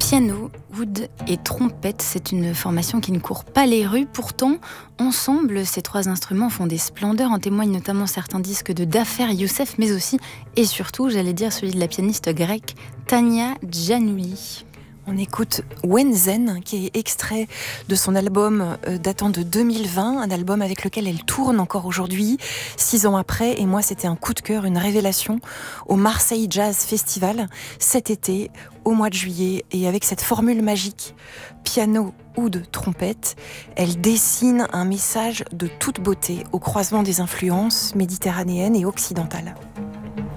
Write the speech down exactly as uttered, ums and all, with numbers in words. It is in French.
Piano, oud et trompette, c'est une formation qui ne court pas les rues. Pourtant, ensemble, ces trois instruments font des splendeurs. En témoignent notamment certains disques de Dafer Youssef, mais aussi, et surtout, j'allais dire celui de la pianiste grecque Tania Giannouli. On écoute Wenzen, qui est extrait de son album datant de deux mille vingt, un album avec lequel elle tourne encore aujourd'hui, six ans après. Et moi, c'était un coup de cœur, une révélation au Marseille Jazz Festival cet été, au mois de juillet. Et avec cette formule magique, piano, oud, trompette, elle dessine un message de toute beauté au croisement des influences méditerranéennes et occidentales.